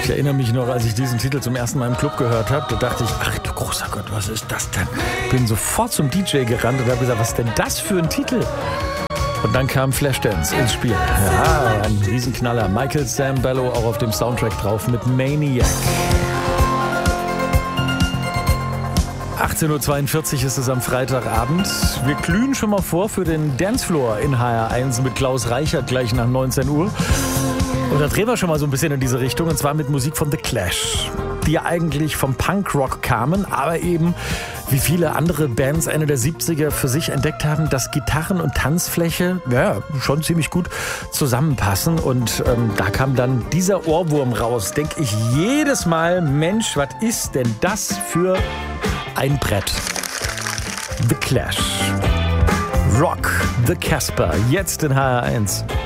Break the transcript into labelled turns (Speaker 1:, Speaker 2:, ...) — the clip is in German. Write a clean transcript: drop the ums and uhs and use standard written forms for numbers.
Speaker 1: Ich erinnere mich noch, als ich diesen Titel zum ersten Mal im Club gehört habe, da dachte ich, ach du großer Gott, was ist das denn? Bin sofort zum DJ gerannt und habe gesagt, was ist denn das für ein Titel? Und dann kam Flashdance ins Spiel. Ja, ein Riesenknaller. Michael Sambello auch auf dem Soundtrack drauf mit Maniac. 18.42 Uhr ist es am Freitagabend. Wir glühen schon mal vor für den Dancefloor in HR1 mit Klaus Reichert gleich nach 19 Uhr. Und da drehen wir schon mal so ein bisschen in diese Richtung, und zwar mit Musik von The Clash, die ja eigentlich vom Punkrock kamen, aber eben wie viele andere Bands Ende der 70er für sich entdeckt haben, dass Gitarren und Tanzfläche schon ziemlich gut zusammenpassen. Und da kam dann dieser Ohrwurm raus, denke ich jedes Mal, Mensch, was ist denn das für ein Brett? The Clash. Rock, The Casper, jetzt in HR1.